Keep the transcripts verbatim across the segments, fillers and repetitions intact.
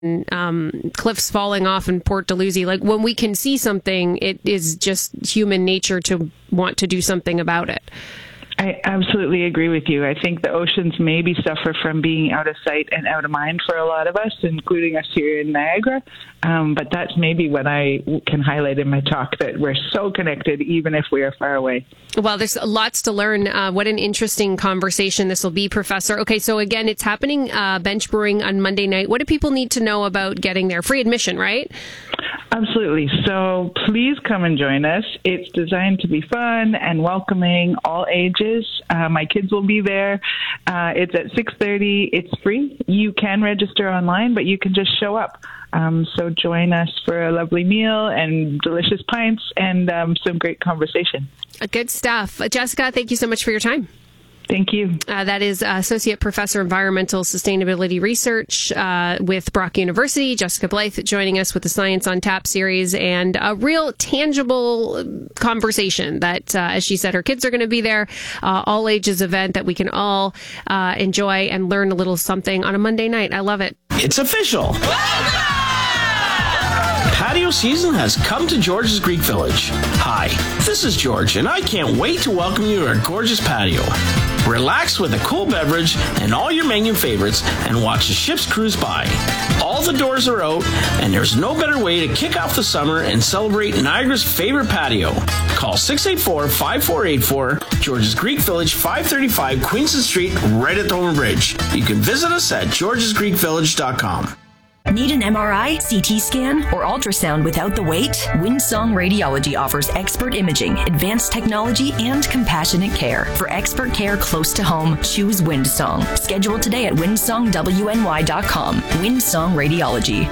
um, cliffs falling off in Port Dalhousie. Like, when we can see something, it is just human nature to want to do something about it. I absolutely agree with you. I think the oceans maybe suffer from being out of sight and out of mind for a lot of us, including us here in Niagara. Um, but that's maybe what I can highlight in my talk, that we're so connected even if we are far away. Well, there's lots to learn. Uh, what an interesting conversation this will be, Professor. Okay, so again, it's happening, uh, Bench Brewing on Monday night. What do people need to know about getting there? Free admission, right? Absolutely. So please come and join us. It's designed to be fun and welcoming, all ages. Uh, my kids will be there. Uh, it's at six thirty. It's free. You can register online, but you can just show up. Um, so join us for a lovely meal and delicious pints and um, some great conversation. Good stuff. Jessica, thank you so much for your time. Thank you. Uh, that is Associate Professor Environmental Sustainability Research uh, with Brock University, Jessica Blythe, joining us with the Science on Tap series, and a real tangible conversation that, uh, as she said, her kids are going to be there, uh, all ages event that we can all uh, enjoy and learn a little something on a Monday night. I love it. It's official. Patio season has come to George's Greek Village. Hi, this is George, and I can't wait to welcome you to our gorgeous patio. Relax with a cool beverage and all your menu favorites and watch the ships cruise by. All the doors are out, and there's no better way to kick off the summer and celebrate Niagara's favorite patio. Call six eight four, five four eight four, George's Greek Village, five thirty-five Queenston Street, right at Thornton Bridge. You can visit us at georges greek village dot com. Need an M R I, C T scan, or ultrasound without the wait? Windsong Radiology offers expert imaging, advanced technology, and compassionate care. For expert care close to home, choose Windsong. Schedule today at windsong w n y dot com. Windsong Radiology.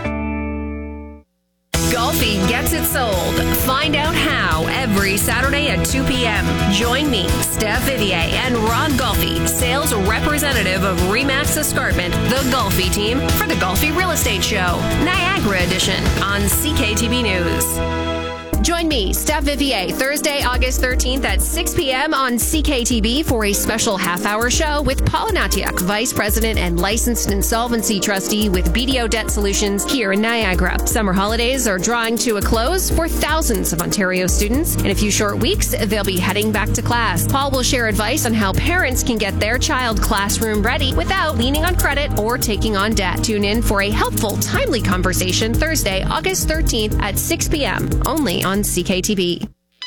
Golfi gets it sold. Find out how every Saturday at two p.m. Join me, Steph Vivier, and Ron Golfi, sales representative of Remax Escarpment, the Golfi team, for the Golfi Real Estate Show, Niagara Edition, on C K T B News. Join me, Steph Vivier, Thursday, August thirteenth at six p.m. on C K T B for a special half-hour show with Paula Natiuk, Vice President and Licensed Insolvency Trustee with B D O Debt Solutions here in Niagara. Summer holidays are drawing to a close for thousands of Ontario students. In a few short weeks, they'll be heading back to class. Paul will share advice on how parents can get their child classroom ready without leaning on credit or taking on debt. Tune in for a helpful, timely conversation Thursday, August thirteenth at six p.m. only on C K T B.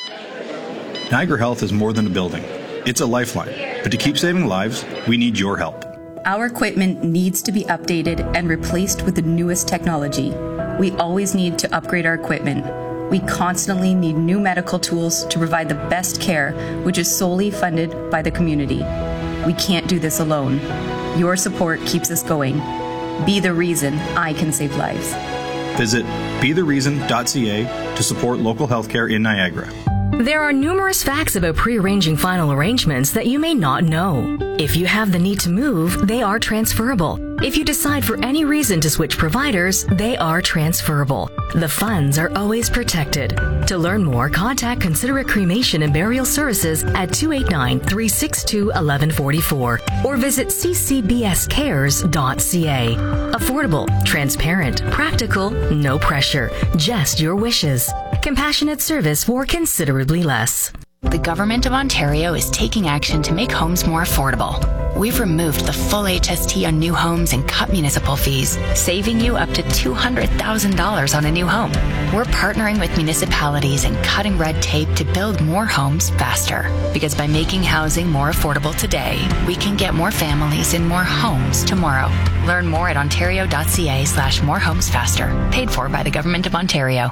Niagara Health is more than a building. It's a lifeline. But to keep saving lives, we need your help. Our equipment needs to be updated and replaced with the newest technology. We always need to upgrade our equipment. We constantly need new medical tools to provide the best care, which is solely funded by the community. We can't do this alone. Your support keeps us going. Be the reason I can save lives. Visit be the reason dot c a to support local healthcare in Niagara. There are numerous facts about pre-arranging final arrangements that you may not know. If you have the need to move, they are transferable. If you decide for any reason to switch providers, they are transferable. The funds are always protected. To learn more, contact Considerate Cremation and Burial Services at two eight nine, three six two, one one four four or visit c c b s cares dot c a. Affordable, transparent, practical, no pressure, just your wishes. Compassionate service for considerably less. The Government of Ontario is taking action to make homes more affordable. We've removed the full H S T on new homes and cut municipal fees, saving you up to two hundred thousand dollars on a new home. We're partnering with municipalities and cutting red tape to build more homes faster. Because by making housing more affordable today, we can get more families in more homes tomorrow. Learn more at ontario dot c a slash more homes faster. Paid for by the Government of Ontario.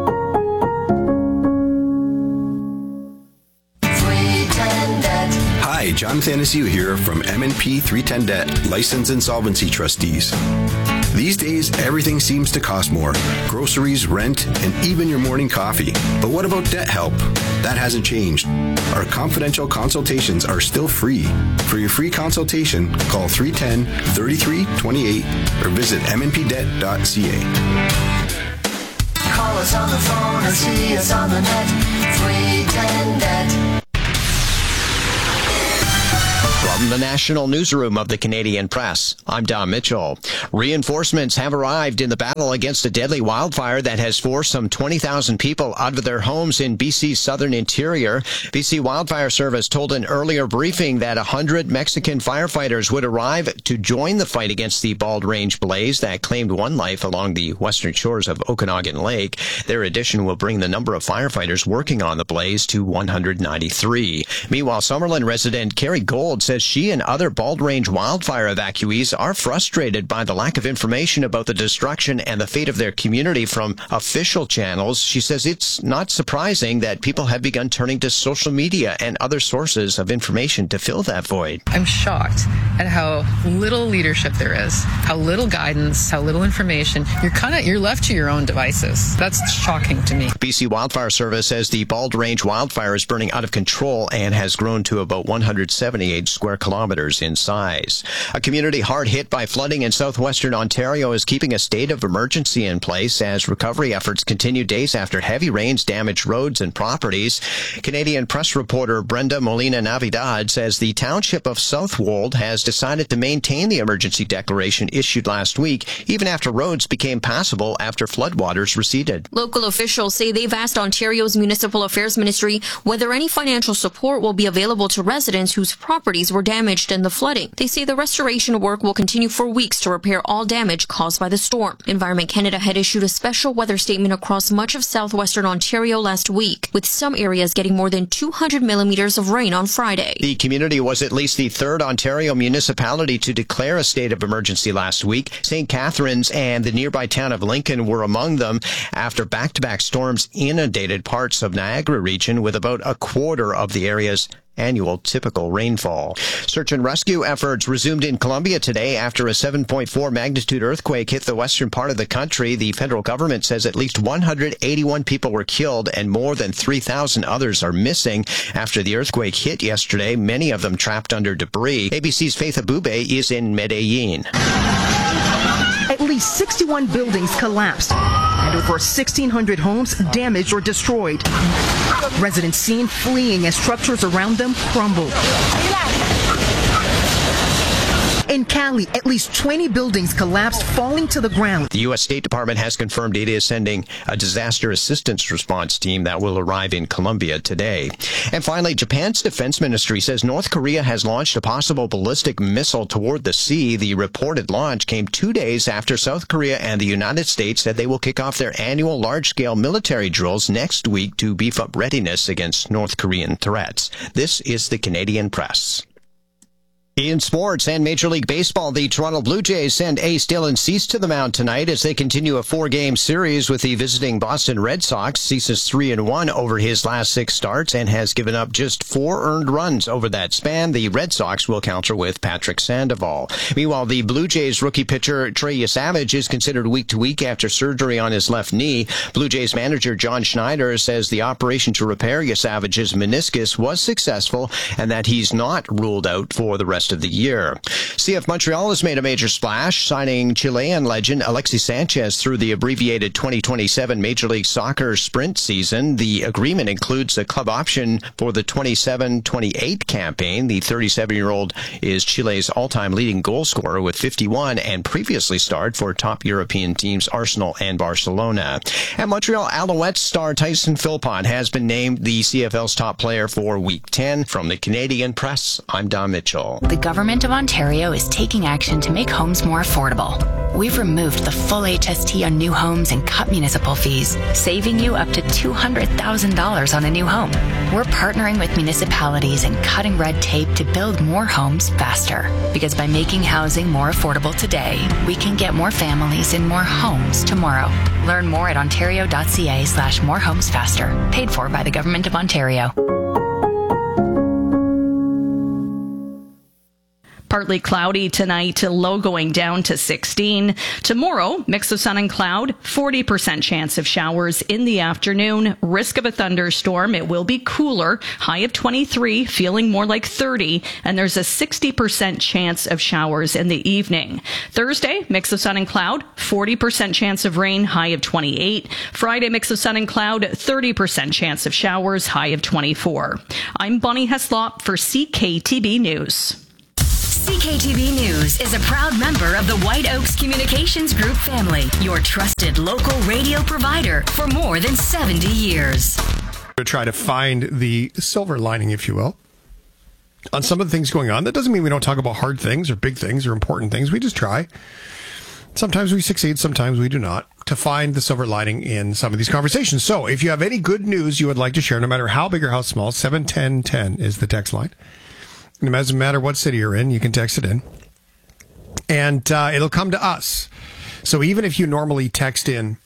Hi, John Thanasiu here from M and P three ten Debt, Licensed Insolvency Trustees. These days, everything seems to cost more. Groceries, rent, and even your morning coffee. But what about debt help? That hasn't changed. Our confidential consultations are still free. For your free consultation, call three one zero, three three two eight or visit m n p debt dot c a. Call us on the phone or see us on the net. three ten debt. From the National Newsroom of the Canadian Press, I'm Don Mitchell. Reinforcements have arrived in the battle against a deadly wildfire that has forced some twenty thousand people out of their homes in B C's southern interior. B C Wildfire Service told an earlier briefing that one hundred Mexican firefighters would arrive to join the fight against the Bald Range blaze that claimed one life along the western shores of Okanagan Lake. Their addition will bring the number of firefighters working on the blaze to one hundred ninety-three. Meanwhile, Summerlin resident Carrie Gold says she and other Bald Range wildfire evacuees are frustrated by the lack of information about the destruction and the fate of their community from official channels. She says it's not surprising that people have begun turning to social media and other sources of information to fill that void. I'm shocked at how little leadership there is, how little guidance, how little information. You're kind of you're left to your own devices. That's shocking to me. B C Wildfire Service says the Bald Range wildfire is burning out of control and has grown to about one hundred seventy-eight square kilometers in size. A community hard hit by flooding in southwestern Ontario is keeping a state of emergency in place as recovery efforts continue days after heavy rains damaged roads and properties. Canadian Press reporter Brenda Molina Navidad says the township of Southwold has decided to maintain the emergency declaration issued last week, even after roads became passable after floodwaters receded. Local officials say they've asked Ontario's Municipal Affairs Ministry whether any financial support will be available to residents whose properties were damaged in the flooding. They say the restoration work will continue for weeks to repair all damage caused by the storm. Environment Canada had issued a special weather statement across much of southwestern Ontario last week, with some areas getting more than two hundred millimeters of rain on Friday. The community was at least the third Ontario municipality to declare a state of emergency last week. Saint Catharines and the nearby town of Lincoln were among them after back-to-back storms inundated parts of Niagara region with about a quarter of the area's annual typical rainfall. Search and rescue efforts resumed in Colombia today after a seven point four magnitude earthquake hit the western part of the country. The federal government says at least one hundred eighty-one people were killed and more than three thousand others are missing after the earthquake hit yesterday, many of them trapped under debris. A B C's Faith Abube is in Medellin. At least sixty-one buildings collapsed and over sixteen hundred homes damaged or destroyed. Residents seen fleeing as structures around them crumbled. In Cali, at least twenty buildings collapsed, falling to the ground. The U S State Department has confirmed it is sending a disaster assistance response team that will arrive in Colombia today. And finally, Japan's defense ministry says North Korea has launched a possible ballistic missile toward the sea. The reported launch came two days after South Korea and the United States said they will kick off their annual large-scale military drills next week to beef up readiness against North Korean threats. This is the Canadian Press. In sports and Major League Baseball, the Toronto Blue Jays send ace Dylan Cease to the mound tonight as they continue a four-game series with the visiting Boston Red Sox. Cease is three and one over his last six starts and has given up just four earned runs over that span. The Red Sox will counter with Patrick Sandoval. Meanwhile, the Blue Jays rookie pitcher Trey Yesavage is considered week to week after surgery on his left knee. Blue Jays manager John Schneider says the operation to repair Yesavage's meniscus was successful and that he's not ruled out for the rest of the year. C F Montreal has made a major splash, signing Chilean legend Alexis Sanchez through the abbreviated twenty twenty-seven Major League Soccer sprint season. The agreement includes a club option for the twenty-seven twenty-eight campaign. The thirty-seven-year-old is Chile's all-time leading goal scorer with fifty-one and previously starred for top European teams Arsenal and Barcelona. And Montreal Alouettes star Tyson Philpott has been named the C F L's top player for Week ten. From the Canadian Press, I'm Don Mitchell. The Government of Ontario is taking action to make homes more affordable. We've removed the full H S T on new homes and cut municipal fees, saving you up to two hundred thousand dollars on a new home. We're partnering with municipalities and cutting red tape to build more homes faster. Because by making housing more affordable today, we can get more families in more homes tomorrow. Learn more at ontario.ca slash more homes faster. Paid for by the Government of Ontario. Partly cloudy tonight, low going down to sixteen. Tomorrow, mix of sun and cloud, forty percent chance of showers in the afternoon. Risk of a thunderstorm. It will be cooler, high of twenty-three, feeling more like thirty. And there's a sixty percent chance of showers in the evening. Thursday, mix of sun and cloud, forty percent chance of rain, high of twenty-eight. Friday, mix of sun and cloud, thirty percent chance of showers, high of twenty-four. I'm Bonnie Heslop for C K T B News. C K T B News is a proud member of the White Oaks Communications Group family, your trusted local radio provider for more than seventy years. To try to find the silver lining, if you will, on some of the things going on. That doesn't mean we don't talk about hard things or big things or important things. We just try. Sometimes we succeed, sometimes we do not, to find the silver lining in some of these conversations. So if you have any good news you would like to share, no matter how big or how small, seven one zero one zero is the text line. It doesn't matter what city you're in, you can text it in. And uh, it'll come to us. So even if you normally text in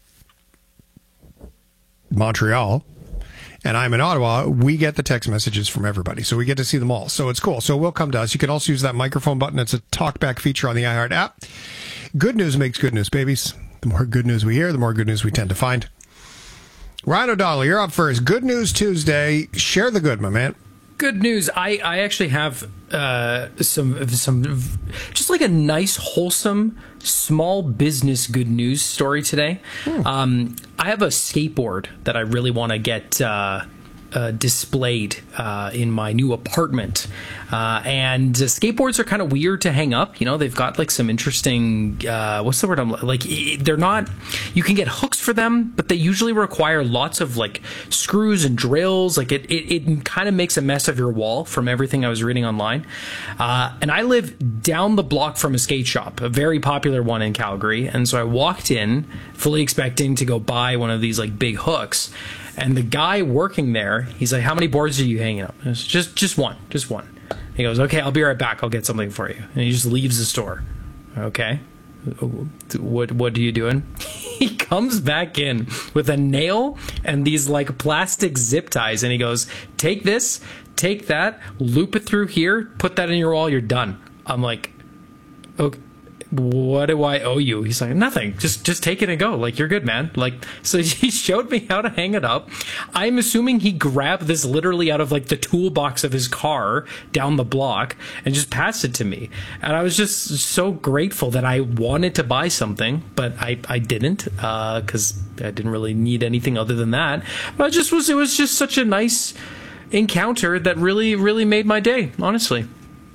Montreal and I'm in Ottawa, we get the text messages from everybody. So we get to see them all. So it's cool. So we'll come to us. You can also use that microphone button. It's a talkback feature on the iHeart app. Good news makes good news, babies. The more good news we hear, the more good news we tend to find. Ryan O'Donnell, you're up first. Good News Tuesday. Share the good, my man. Good news. I, I actually have uh, some some just like a nice, wholesome, small business good news story today. Hmm. Um, I have a skateboard that I really want to get uh, uh, displayed uh, in my new apartment. Uh, and uh, skateboards are kind of weird to hang up. You know, they've got like some interesting, uh, what's the word I'm like, they're not, you can get hooks for them, but they usually require lots of like screws and drills. Like it, it, it kind of makes a mess of your wall from everything I was reading online. Uh, and I live down the block from a skate shop, a very popular one in Calgary. And so I walked in fully expecting to go buy one of these like big hooks. And the guy working there, he's like, how many boards are you hanging up? And it's just, just one, just one. He goes, okay, I'll be right back. I'll get something for you. And he just leaves the store. Okay. What what are you doing? He comes back in with a nail and these like plastic zip ties. And he goes, take this, take that, loop it through here, put that in your wall, you're done. I'm like, okay. What do I owe you? He's like, nothing. Just just take it and go. Like, you're good, man. Like, so he showed me how to hang it up. I'm assuming he grabbed this literally out of like the toolbox of his car down the block and just passed it to me. And I was just so grateful that I wanted to buy something, but I, I didn't, because uh, I didn't really need anything other than that. But it just was, it was just such a nice encounter that really, really made my day, honestly.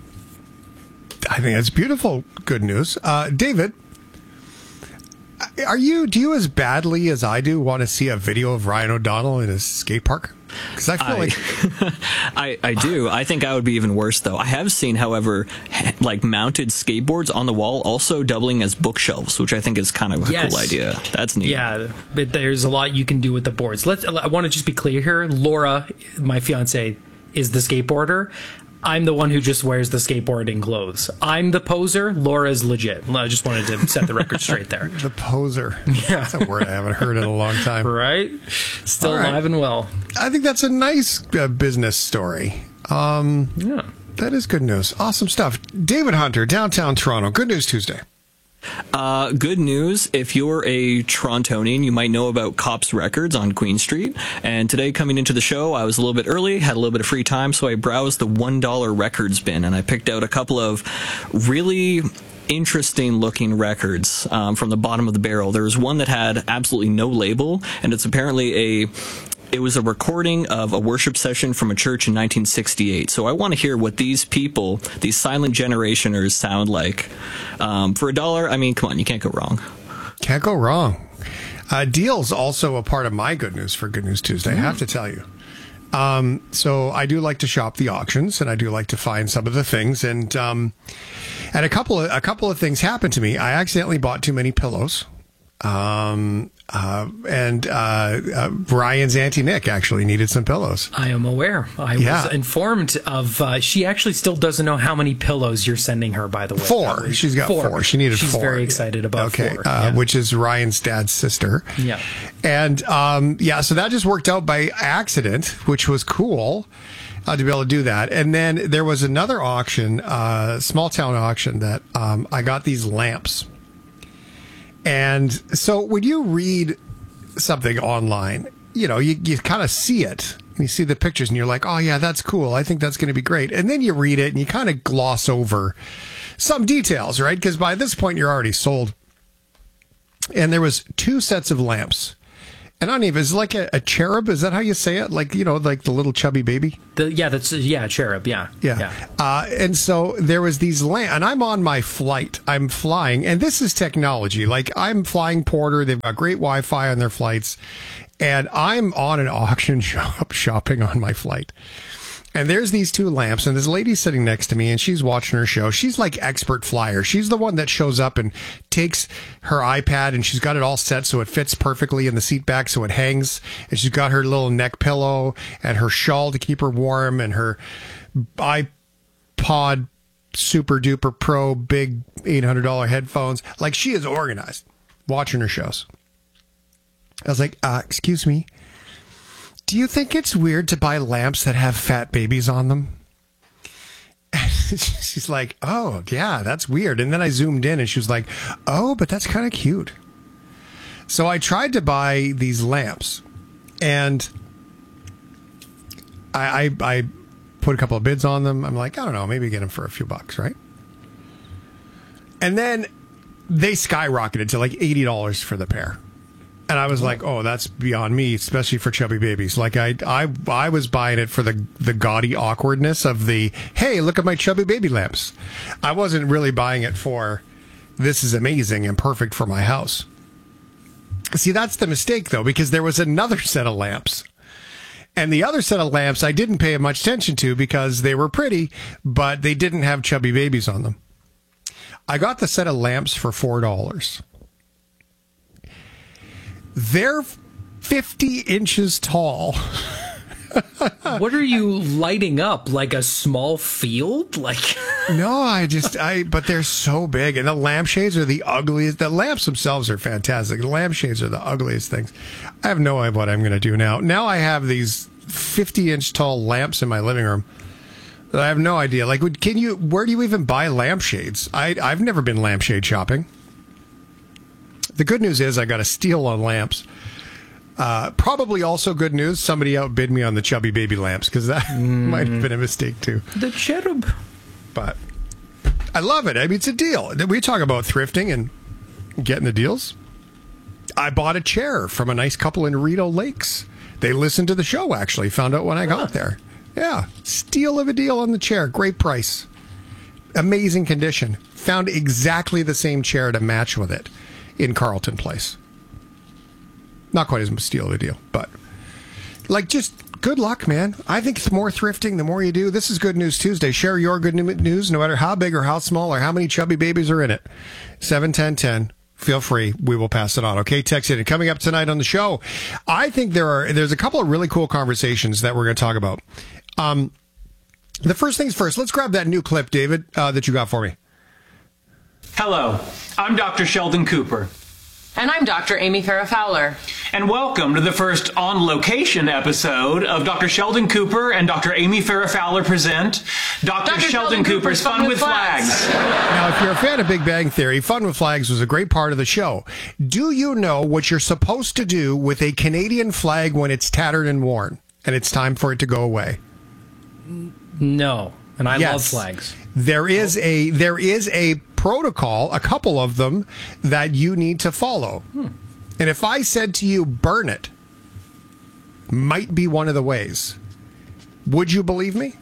I think that's beautiful. Good news. Uh, David, are you, do you as badly as I do want to see a video of Ryan O'Donnell in his skate park? Because I feel I, like... I, I do. I think I would be even worse, though. I have seen, however, like mounted skateboards on the wall also doubling as bookshelves, which I think is kind of a yes. cool idea. That's neat. Yeah, but there's a lot you can do with the boards. Let's. I want to just be clear here. Laura, my fiance, is the skateboarder. I'm the one who just wears the skateboarding clothes. I'm the poser. Laura's legit. I just wanted to set the record straight there. The poser. Yeah. That's a word I haven't heard in a long time. Right? Still right. alive and well. I think that's a nice uh, business story. Um, yeah. That is good news. Awesome stuff. David Hunter, downtown Toronto. Good News Tuesday. Uh, good news, if you're a Torontonian, you might know about Cops Records on Queen Street. And today, coming into the show, I was a little bit early, had a little bit of free time, so I browsed the one dollar records bin, and I picked out a couple of really interesting looking records um, from the bottom of the barrel. There was one that had absolutely no label, and it's apparently a... It was a recording of a worship session from a church in nineteen sixty-eight. So I want to hear what these people, these silent generationers, sound like. Um, for a dollar, I mean, come on, you can't go wrong. Can't go wrong. Uh, Deal's also a part of my good news for Good News Tuesday, mm. I have to tell you. Um, so I do like to shop the auctions, and I do like to find some of the things. And um, and a couple of a couple of things happened to me. I accidentally bought too many pillows. Um, uh, and, uh, uh, Ryan's Auntie Nick actually needed some pillows. I am aware. I yeah. was informed of, uh, she actually still doesn't know how many pillows you're sending her, by the way. Four. She's got four. four. She needed She's four. She's very excited about okay. four. Uh, yeah. Which is Ryan's dad's sister. Yeah. And, um, yeah, so that just worked out by accident, which was cool. Uh, to be able to do that. And then there was another auction, uh, small town auction that, um, I got these lamps. And so when you read something online, you know, you, you kind of see it. You see the pictures and you're like, oh, yeah, that's cool. I think that's going to be great. And then you read it and you kind of gloss over some details, right? Because by this point, you're already sold. And there was two sets of lamps. And I don't even, is it like a, a cherub? Is that how you say it? Like, you know, like the little chubby baby? The, yeah, that's, yeah, cherub, yeah. Yeah. yeah. Uh, and so there was these, lamp, and I'm on my flight. I'm flying, and this is technology. Like, I'm flying Porter. They've got great Wi-Fi on their flights. And I'm on an auction shop shopping on my flight. And there's these two lamps, and this lady's sitting next to me, and she's watching her show. She's like expert flyer. She's the one that shows up and takes her iPad, and she's got it all set so it fits perfectly in the seat back so it hangs. And she's got her little neck pillow and her shawl to keep her warm and her iPod Super Duper Pro big eight hundred dollars headphones. Like, she is organized watching her shows. I was like, uh, excuse me. Do you think it's weird to buy lamps that have fat babies on them? She's like, oh, yeah, that's weird. And then I zoomed in and she was like, oh, but that's kind of cute. So I tried to buy these lamps and I, I, I put a couple of bids on them. I'm like, I don't know, maybe get them for a few bucks, right? And then they skyrocketed to like eighty dollars for the pair. And I was like, oh, that's beyond me, especially for chubby babies. Like, I I, I was buying it for the, the gaudy awkwardness of the, hey, look at my chubby baby lamps. I wasn't really buying it for, this is amazing and perfect for my house. See, that's the mistake, though, because there was another set of lamps. And the other set of lamps I didn't pay much attention to because they were pretty, but they didn't have chubby babies on them. I got the set of lamps for four dollars. They're fifty inches tall. What are you lighting up? Like a small field? Like No, I just I but they're so big, and the lampshades are the ugliest. The lamps themselves are fantastic. The lampshades are the ugliest things. I have no idea what I'm going to do now. Now I have these fifty inch tall lamps in my living room. I have no idea. Like, would, can you? Where do you even buy lampshades? I I've never been lampshade shopping. The good news is I got a steal on lamps. Uh, probably also good news, somebody outbid me on the chubby baby lamps, because that mm. might have been a mistake too. The cherub. But I love it. I mean, it's a deal. We talk about thrifting and getting the deals. I bought a chair from a nice couple in Rideau Lakes. They listened to the show, actually. Found out when I got huh. there. Yeah. Steal of a deal on the chair. Great price. Amazing condition. Found exactly the same chair to match with it in Carleton Place. Not quite as much steal of a deal, but like, just good luck, man. I think the more thrifting, the more you do. This is Good News Tuesday. Share your good news, no matter how big or how small or how many chubby babies are in it. seven ten ten. Feel free. We will pass it on. Okay, text it. And coming up tonight on the show, I think there are there's a couple of really cool conversations that we're going to talk about. Um, the first things first, let's grab that new clip, David, uh, that you got for me. Hello, I'm Doctor Sheldon Cooper. And I'm Doctor Amy Farrah Fowler. And welcome to the first on-location episode of Doctor Sheldon Cooper and Doctor Amy Farrah Fowler present Doctor Sheldon, Sheldon Cooper's Fun, Fun with Flags. Flags. Now, if you're a fan of Big Bang Theory, Fun with Flags was a great part of the show. Do you know what you're supposed to do with a Canadian flag when it's tattered and worn and it's time for it to go away? No, and I yes. love flags. There is a there is a protocol, a couple of them, that you need to follow. Hmm. And if I said to you, burn it, might be one of the ways, would you believe me?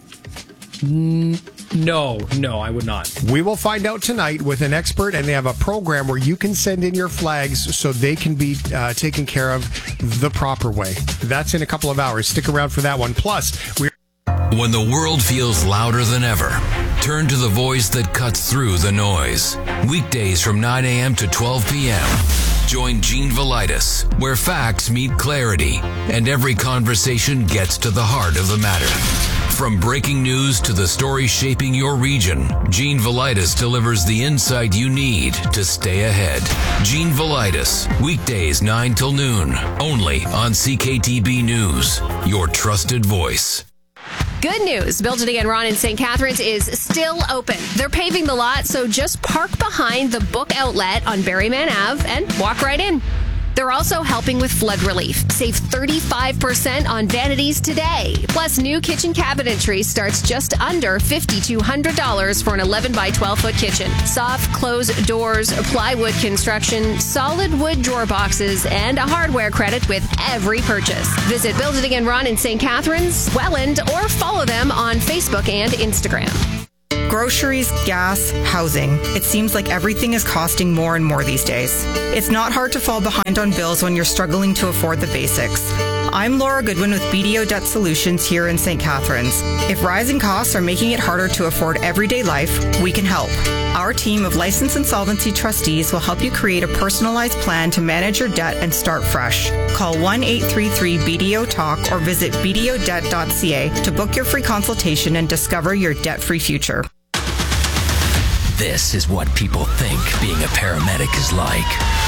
No, no, I would not. We will find out tonight with an expert, and they have a program where you can send in your flags so they can be uh, taken care of the proper way. That's in a couple of hours. Stick around for that one. Plus, we're... When the world feels louder than ever, turn to the voice that cuts through the noise. Weekdays from nine a.m. to twelve p.m. Join Gene Velitis, where facts meet clarity and every conversation gets to the heart of the matter. From breaking news to the story shaping your region, Gene Velitis delivers the insight you need to stay ahead. Gene Velitis, weekdays nine till noon, only on C K T B News, your trusted voice. Good news. Bill Today and Ron in Saint Catharines is still open. They're paving the lot, so just park behind the book outlet on Berryman Avenue and walk right in. They're also helping with flood relief. Save thirty-five percent on vanities today. Plus, new kitchen cabinetry starts just under five thousand two hundred dollars for an eleven by twelve foot kitchen. Soft close doors, plywood construction, solid wood drawer boxes, and a hardware credit with every purchase. Visit Build It Again Ron in Saint Catharines, Welland, or follow them on Facebook and Instagram. Groceries, gas, housing. It seems like everything is costing more and more these days. It's not hard to fall behind on bills when you're struggling to afford the basics. I'm Laura Goodwin with B D O Debt Solutions here in Saint Catharines. If rising costs are making it harder to afford everyday life, we can help. Our team of licensed insolvency trustees will help you create a personalized plan to manage your debt and start fresh. Call one eight three three B D O talk or visit b d o debt dot c a to book your free consultation and discover your debt-free future. This is what people think being a paramedic is like.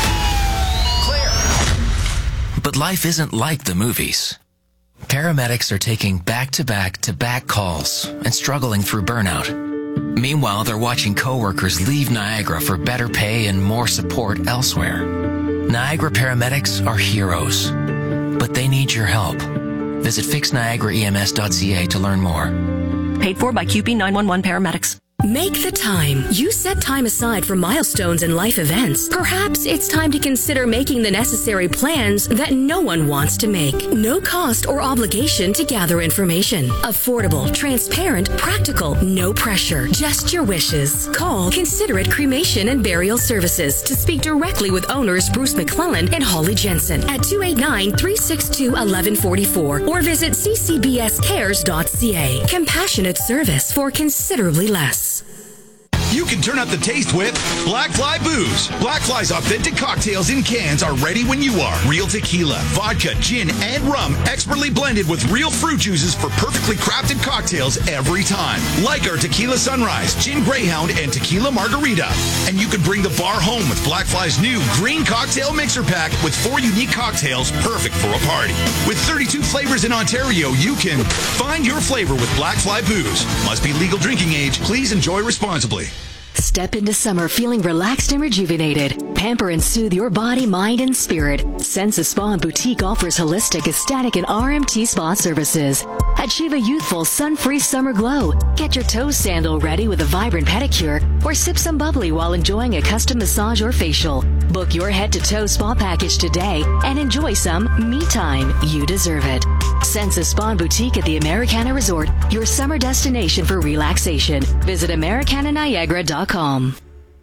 Clear. But life isn't like the movies. Paramedics are taking back-to-back-to-back calls and struggling through burnout. Meanwhile, they're watching coworkers leave Niagara for better pay and more support elsewhere. Niagara paramedics are heroes, but they need your help. Visit fix niagara e m s dot c a to learn more. Paid for by Q P nine one one Paramedics. Make the time. You set time aside for milestones and life events. Perhaps it's time to consider making the necessary plans that no one wants to make. No cost or obligation to gather information. Affordable, transparent, practical, no pressure. Just your wishes. Call Considerate Cremation and Burial Services to speak directly with owners Bruce McClellan and Holly Jensen at two eight nine, three six two, one one four four or visit c c b s cares dot c a. Compassionate service for considerably less. You can turn up the taste with Black Fly Booze. Black Fly's authentic cocktails in cans are ready when you are. Real tequila, vodka, gin, and rum expertly blended with real fruit juices for perfectly crafted cocktails every time. Like our Tequila Sunrise, Gin Greyhound, and Tequila Margarita. And you can bring the bar home with Black Fly's new Green Cocktail Mixer Pack with four unique cocktails perfect for a party. With thirty-two flavors in Ontario, you can find your flavor with Black Fly Booze. Must be legal drinking age. Please enjoy responsibly. Step into summer feeling relaxed and rejuvenated. Pamper and soothe your body, mind, and spirit. Sensa Spa and Boutique offers holistic, aesthetic, and R M T spa services. Achieve a youthful, sun-free summer glow. Get your toes sandal ready with a vibrant pedicure, or sip some bubbly while enjoying a custom massage or facial. Book your head-to-toe spa package today and enjoy some me time. You deserve it. Sensa Spa and Boutique at the Americana Resort, your summer destination for relaxation. Visit americana niagara dot com.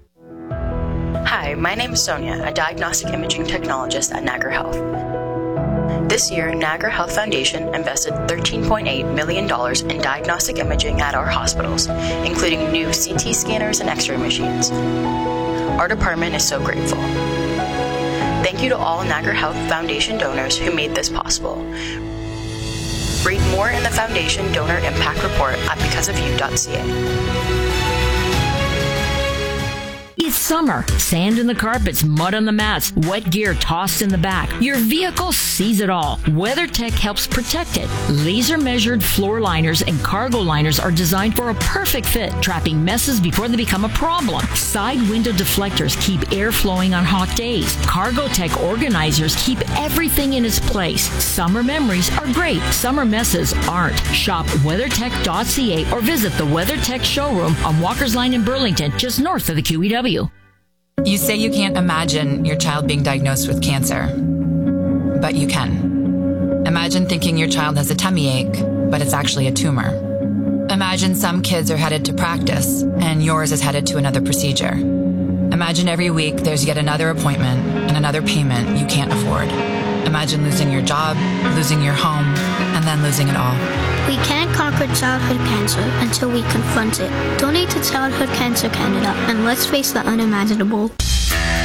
Hi, my name is Sonia, a diagnostic imaging technologist at Niagara Health. This year, Niagara Health Foundation invested thirteen point eight million dollars in diagnostic imaging at our hospitals, including new C T scanners and X-ray machines. Our department is so grateful. Thank you to all Niagara Health Foundation donors who made this possible. Read more in the Foundation Donor Impact Report at because of you dot c a. It's summer. Sand in the carpets, mud on the mats, wet gear tossed in the back. Your vehicle sees it all. WeatherTech helps protect it. Laser-measured floor liners and cargo liners are designed for a perfect fit, trapping messes before they become a problem. Side window deflectors keep air flowing on hot days. CargoTech organizers keep everything in its place. Summer memories are great. Summer messes aren't. Shop weather tech dot c a or visit the WeatherTech showroom on Walker's Line in Burlington, just north of the Q E W. You say you can't imagine your child being diagnosed with cancer, but you can. Imagine thinking your child has a tummy ache, but it's actually a tumor. Imagine some kids are headed to practice, and yours is headed to another procedure. Imagine every week there's yet another appointment and another payment you can't afford. Imagine losing your job, losing your home, and then losing it all. We can't conquer childhood cancer until we confront it. Donate to Childhood Cancer Canada, and let's face the unimaginable.